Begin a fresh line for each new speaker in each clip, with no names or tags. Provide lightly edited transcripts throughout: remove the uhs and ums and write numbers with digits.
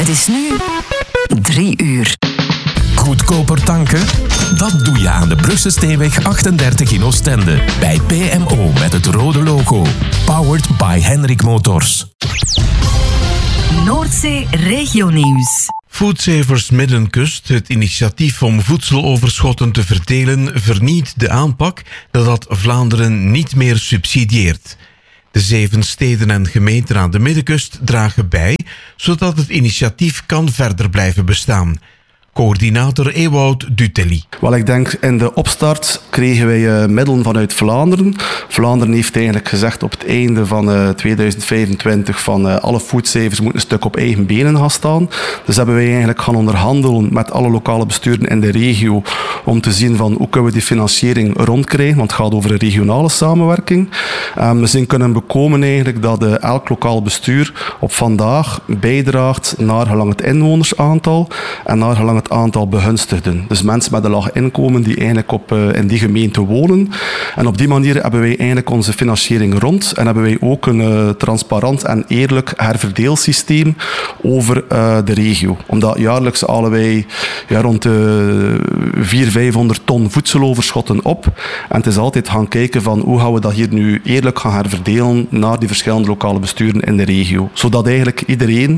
Het is nu 3 uur.
Goedkoper tanken? Dat doe je aan de Brugse-Steenweg 38 in Oostende. Bij PMO met het rode logo. Powered by Henrik Motors.
Noordzee Regionieuws.
Foodsavers Middenkust, het initiatief om voedseloverschotten te verdelen, verniet de aanpak dat Vlaanderen niet meer subsidieert. De 7 steden en gemeenten aan de Middenkust dragen bij, zodat het initiatief kan verder blijven bestaan. Coördinator Ewout Dutelly.
Wel, ik denk in de opstart kregen wij middelen vanuit Vlaanderen. Vlaanderen heeft eigenlijk gezegd op het einde van 2025 van alle foodsavers moeten een stuk op eigen benen gaan staan. Dus hebben wij eigenlijk gaan onderhandelen met alle lokale besturen in de regio om te zien van hoe kunnen we die financiering rondkrijgen, want het gaat over een regionale samenwerking. We zijn kunnen bekomen eigenlijk dat elk lokaal bestuur op vandaag bijdraagt naar gelang het inwonersaantal en naar gelang het aantal begunstigden. Dus mensen met een laag inkomen die eigenlijk in die gemeente wonen. En op die manier hebben wij eigenlijk onze financiering rond en hebben wij ook een transparant en eerlijk herverdeelsysteem over de regio. Omdat jaarlijks halen wij rond de 400-500 ton voedseloverschotten op. En het is altijd gaan kijken van hoe gaan we dat hier nu eerlijk gaan herverdelen naar die verschillende lokale besturen in de regio. Zodat eigenlijk iedereen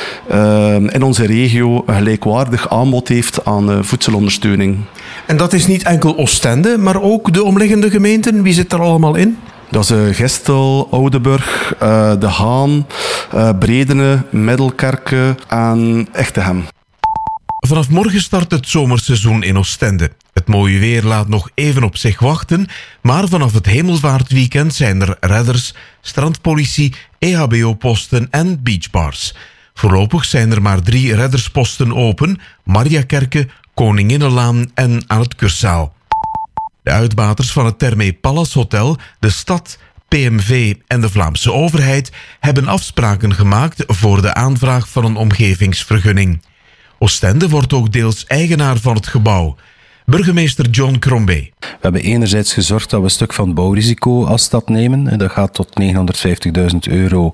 in onze regio een gelijkwaardig aanbod heeft aan voedselondersteuning.
En dat is niet enkel Oostende, maar ook de omliggende gemeenten. Wie zit er allemaal in?
Dat is Gestel, Oudenburg, De Haan, Bredene, Middelkerke en Echtegem.
Vanaf morgen start het zomerseizoen in Oostende. Het mooie weer laat nog even op zich wachten, maar vanaf het hemelvaartweekend zijn er redders, strandpolitie, EHBO-posten en beachbars. Voorlopig zijn er maar 3 reddersposten open, Mariakerke, Koninginnenlaan en aan het Cursaal. De uitbaters van het Thermé Palace Hotel, de stad, PMV en de Vlaamse overheid hebben afspraken gemaakt voor de aanvraag van een omgevingsvergunning. Oostende wordt ook deels eigenaar van het gebouw. Burgemeester John Crombie.
We hebben enerzijds gezorgd dat we een stuk van het bouwrisico als stad nemen. En dat gaat tot €950.000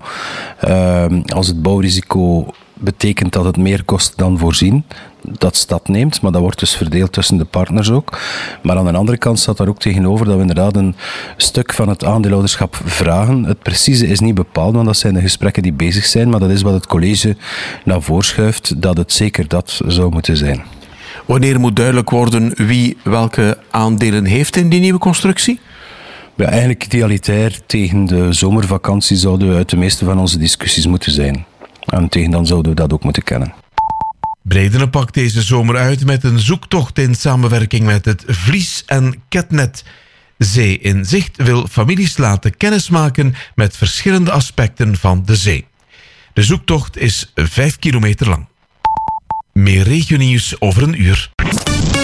als het bouwrisico betekent dat het meer kost dan voorzien. Dat stad neemt, maar dat wordt dus verdeeld tussen de partners ook. Maar aan de andere kant staat daar ook tegenover dat we inderdaad een stuk van het aandeelhouderschap vragen. Het precieze is niet bepaald, want dat zijn de gesprekken die bezig zijn, maar dat is wat het college naar voren schuift, dat het zeker dat zou moeten zijn.
Wanneer moet duidelijk worden wie welke aandelen heeft in die nieuwe constructie?
Ja, eigenlijk idealitair tegen de zomervakantie zouden we uit de meeste van onze discussies moeten zijn. En tegen dan zouden we dat ook moeten kennen.
Bredene pakt deze zomer uit met een zoektocht in samenwerking met het Vlies en Ketnet. Zee in Zicht wil families laten kennismaken met verschillende aspecten van de zee. De zoektocht is 5 kilometer lang. Meer regionieuws over een uur.